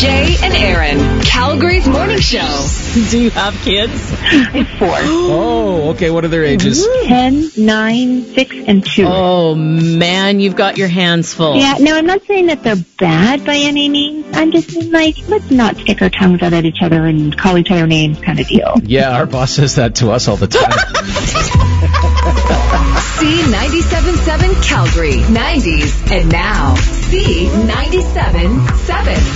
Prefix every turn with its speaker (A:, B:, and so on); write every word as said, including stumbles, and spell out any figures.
A: Jay and Aaron, Calgary's morning show.
B: Do you have kids?
C: I have four.
D: Oh, okay. What are their ages?
C: Ten, nine, six, and two.
B: Oh, man, you've got your hands full.
C: Yeah, no, I'm not saying that they're bad by any means. I'm just saying, like, let's not stick our tongues out at each other and call each other names kind of deal.
D: Yeah, our boss says that to us all the time.
A: C ninety-seven point seven Calgary, nineties, and now C ninety-seven point seven.